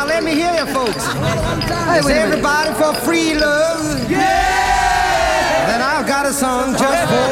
Now let me hear you, folks. Is everybody for free love? Yeah! Then I've got a song just for